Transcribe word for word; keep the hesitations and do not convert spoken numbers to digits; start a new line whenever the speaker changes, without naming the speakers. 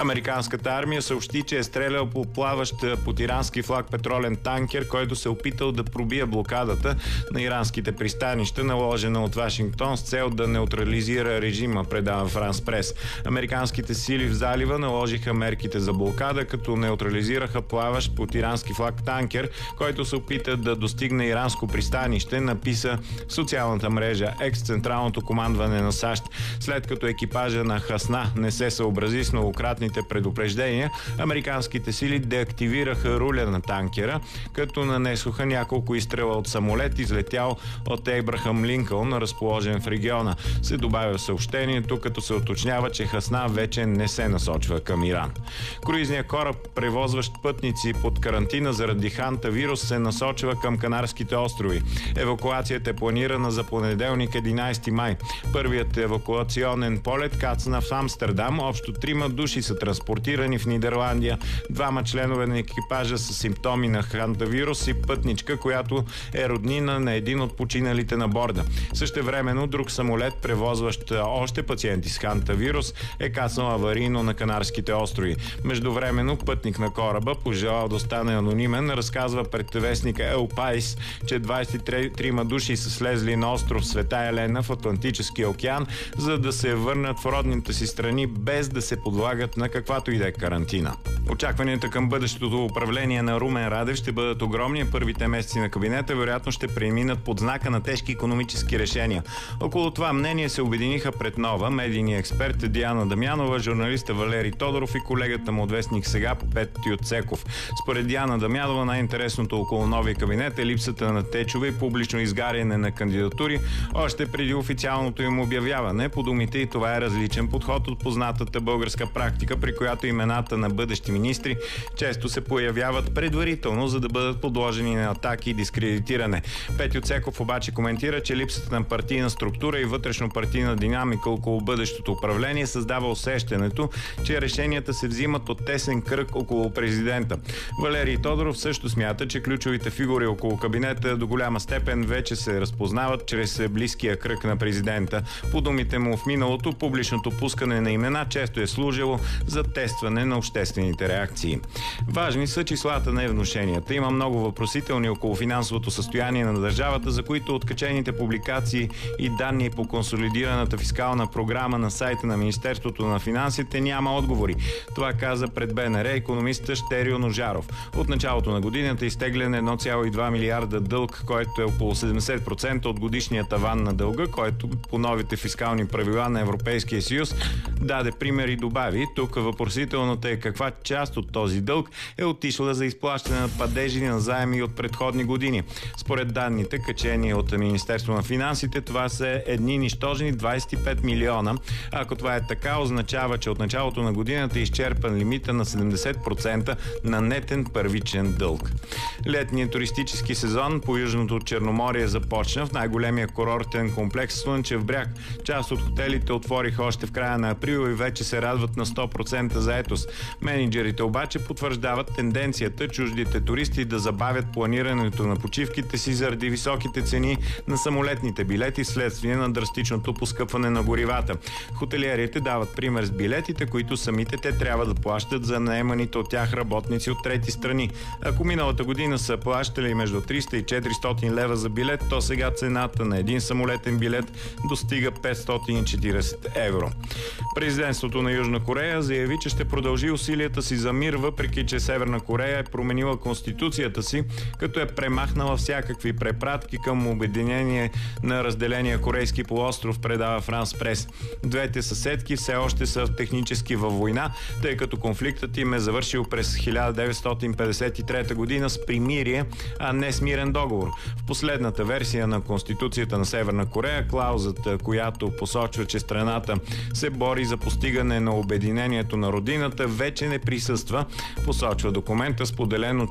Американската армия съобщи, че е стрелял по плаващ под ирански флаг петролен танкер, който се опитал да пробие блокадата на иранските пристанища, наложена от Вашингтон с цел да неутрализира режима, предава Франс Прес. Американските сили в залива наложиха мерките за блокада, като неутрализираха плаващ под ирански флаг танкер, който се опита да достигне иранско пристанище, написа в социалната мрежа Екс Централното командване на САЩ. След като екипажа на Хасна не се съобрази с многократните предупреждения, американските сили деактивираха руля на танкера, като нанесоха няколко изстрела от самолет, излетял от Ейбрахам Линкълн, разположен в региона. Се добавя в съобщението, като се уточнява, че Хасна вече не се насочва към Иран. Круизният кораб, превозващ пътници под карантина заради хантавирус, се насочва към Канарските острови. Евакуацията е планирана за понеделник, единайсети май. Първият евакуационен полет кацна в Амстердам. Общо трима души са транспортирани в Нидерландия. Двама членове на екипажа с симптоми на хантавирус и пътничка, която е роднина на един от починалите на борда. Същевременно друг самолет, превозващ още пациенти с хантавирус, е кацнал аварийно на Канарските острови. Междувременно пътник на кораба, пожелал да стане анонимен, разказва пред вестника Ел Пайс, че двайсет и трима души са слезли на остров Света Елена в Атлантическия океан, за да се върнат в родните си страни без да се подлагат на каквато и да е карантина. Очакванията към бъдещото управление на Румен Радев ще бъдат огромни. Първите месеци на кабинета вероятно ще преминат под знака на тежки икономически решения. Около това мнение се обединиха пред Нова медийния експерт Диана Дамянова, журналиста Валери Тодоров и колегата му от вестник Сега Петю Цеков. Според Диана Дамянова най-интересното около новия кабинет е липсата на течове и публично изгаряне на кандидатури още преди официалното им обявяване. По думите и това е различен подход от познатата българска практика, при която имената на бъдещи министри често се появяват предварително, за да бъдат подложени на атаки и дискредитиране. Петю Цеков обаче коментира, че липсата на партийна структура и вътрешно-партийна динамика около бъдещото управление създава усещането, че решенията се взимат от тесен кръг около президента. Валерий Тодоров също смята, че ключовите фигури около кабинета до голяма степен вече се разпознават чрез близкия кръг на президента. По думите му в миналото, публичното пускане на имена често е служило за тестване на обществените реакции. Важни са числата на внушенията. Има много въпросителни около финансовото състояние на държавата, за които откачените публикации и данни по консолидираната фискална програма на сайта на Министерството на финансите няма отговори. Това каза пред БНР икономиста Щерио Ножаров. От началото на годината изтеглен едно цяло и две милиарда дълг, който е около седемдесет процента от годишния таван на дълга, който по новите фискални правила на Европейския съюз даде пример и добави. Тук въпросителната е каква част от този дълг е отишла за изплащане на падежи на заеми от предходни години. Според данните, качени от Министерство на финансите, това са едни нищожни двайсет и пет милиона. Ако това е така, означава, че от началото на годината е изчерпан лимита на седемдесет процента на нетен първичен дълг. Летният туристически сезон по Южното Черноморие започна в най-големия курортен комплекс Слънчев бряг. Част от хотелите отвориха още в края на април и вече се радват на сто процента заетост. Менеджерите обаче потвърждават тенденцията чуждите туристи да забавят планирането на почивките си заради високите цени на самолетните билети вследствие на драстичното поскъпване на горивата. Хотелиерите дават пример с билетите, които самите те трябва да плащат за наеманите от тях работници от трети страни. Ако миналата година са плащали между триста и четиристотин лева за билет, то сега цената на един самолетен билет достига петстотин и четирийсет евро. Президентството на Южна Корея заяви, че ще продължи усилията си за мир, въпреки че Северна Корея е променила конституцията си, като е премахнала всякакви препратки към обединение на разделения Корейски полуостров, предава Франс Прес. Двете съседки все още са технически във война, тъй като конфликтът им е завършил през хиляда деветстотин петдесет и трета година с примирие, а не с мирен договор. В последната версия на Конституцията на Северна Корея, клаузата, която посочва, че страната се бори за постигане на обединението на родината, вече не присъства, посочва документа, споделен от